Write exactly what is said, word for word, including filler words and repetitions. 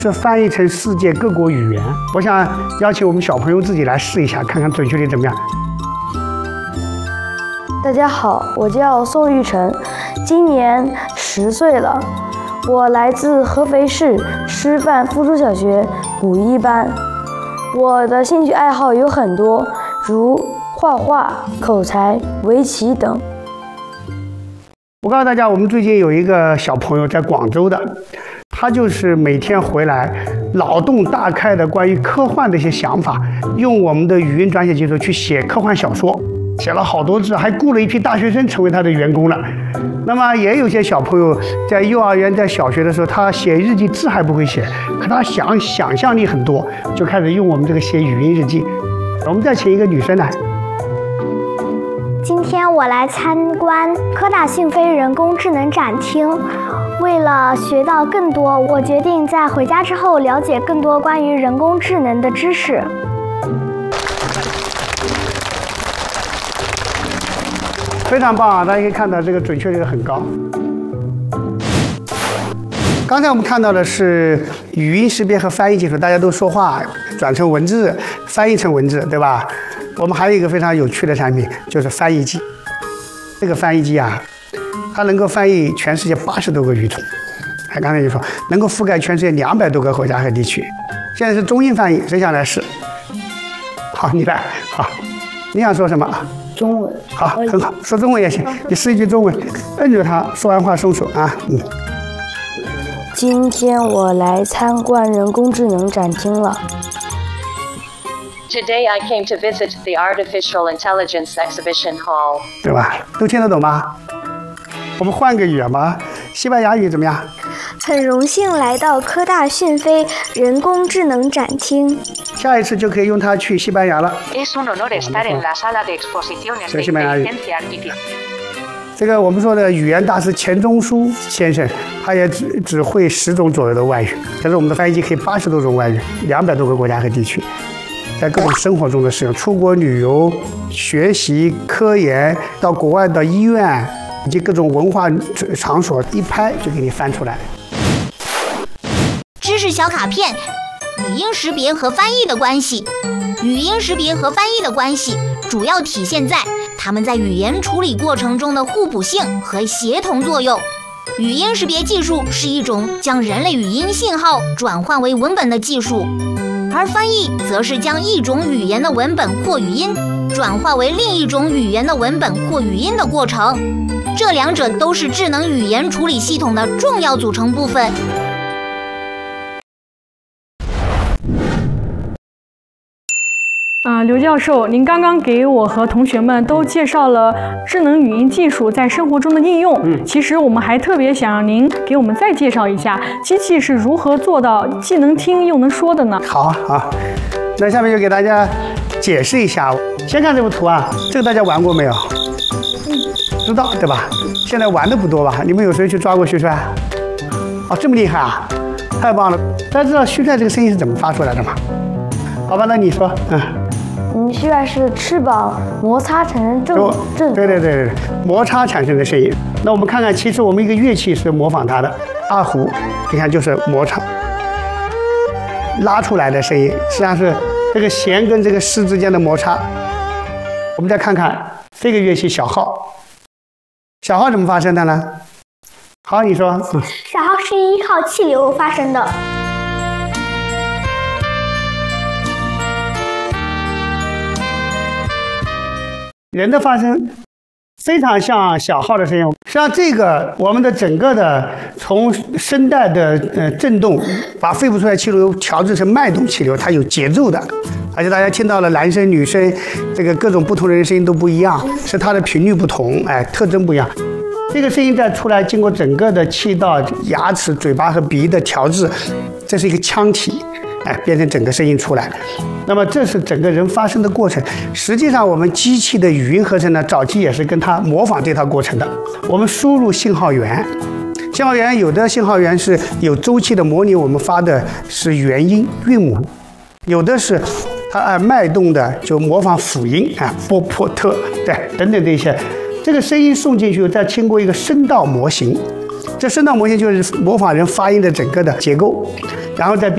这翻译成世界各国语言。我想邀请我们小朋友自己来试一下，看看准确率怎么样。 大家好，我叫宋玉成，今年十岁了，我来自合肥市师范附属小学补一班。我的兴趣爱好有很多，如画画、口才、围棋等。 我告诉大家，我们最近有一个小朋友在广州的，他就是每天回来脑洞大开的关于科幻的一些想法，用我们的语音转写技术去写科幻小说，写了好多字，还雇了一批大学生成为他的员工了。那么也有些小朋友在幼儿园、在小学的时候，他写日记字还不会写，可他想想象力很多，就开始用我们这个写语音日记。我们再请一个女生来。 今天我来参观科大讯飞人工智能展厅，为了学到更多，我决定在回家之后了解更多关于人工智能的知识。 非常棒啊！大家可以看到这个准确率很高。刚才我们看到的是语音识别和翻译技术，大家都说话转成文字，翻译成文字，对吧？我们还有一个非常有趣的产品，就是翻译机。这个翻译机啊，它能够翻译全世界八十多个语种。还刚才就说能够覆盖全世界两百多个国家和地区。现在是中英翻译，谁想来试？好，你来。好，你想说什么？ 中文。 好，很好，说中文也行。你试一句中文，摁住它，说完话松手啊。嗯。 今天我来参观人工智能展厅了。 Today I came to visit the Artificial Intelligence Exhibition Hall. 对吧？都听得懂吗？我们换个语言吧，西班牙语怎么样？ 很荣幸来到科大讯飞人工智能展厅。 下一次就可以用它去西班牙了。 Es un honor estar en la sala de exposiciones de inteligencia artificial. 这个我们说的语言大师钱钟书先生，他也只只会十种左右的外语，但是我们的翻译机可以八十多种外语，两百多个国家和地区。在各种生活中的使用，出国旅游、学习、科研，到国外的医院以及各种文化场所，一拍就给你翻出来。 知识小卡片，语音识别和翻译的关系。语音识别和翻译的关系主要体现在它们在语言处理过程中的互补性和协同作用。语音识别技术是一种将人类语音信号转换为文本的技术。而翻译则是将一种语言的文本或语音转化为另一种语言的文本或语音的过程，这两者都是智能语言处理系统的重要组成部分。 啊，刘教授，您刚刚给我和同学们都介绍了智能语音技术在生活中的应用。嗯，其实我们还特别想让您给我们再介绍一下，机器是如何做到既能听又能说的呢？ 好好，那下面就给大家解释一下。先看这幅图啊，这个大家玩过没有？嗯，知道对吧？现在玩的不多吧？你们有谁去抓过蟋蟀？哦，这么厉害啊！太棒了！大家知道蟋蟀这个声音是怎么发出来的吗？好吧，那你说，嗯。 嗯，蟋蟀是翅膀摩擦产生震震， 对对对对，摩擦产生的声音。那我们看看，其实我们一个乐器是模仿它的，二胡，你看就是摩擦拉出来的声音，实际上是这个弦跟这个丝之间的摩擦。我们再看看这个乐器小号，小号怎么发声的呢？好，你说。 小号是依靠气流发声的。 人的发声非常像小号的声音，实际上这个我们的整个的从声带的呃振动，把肺部出来气流调制成脉动气流，它有节奏的，而且大家听到了男生女生这个各种不同的人声音都不一样，是它的频率不同，哎，特征不一样。这个声音再出来，经过整个的气道、牙齿、嘴巴和鼻的调制，这是一个腔体。哎，变成整个声音出来，那么这是整个人发声的过程。实际上，我们机器的语音合成呢，早期也是跟它模仿这套过程的。我们输入信号源，信号源有的信号源是有周期的模拟我们发的是元音韵母，有的是它按脉动的就模仿辅音啊，波波特对等等这些。这个声音送进去，再经过一个声道模型，这声道模型就是模仿人发音的整个的结构，然后再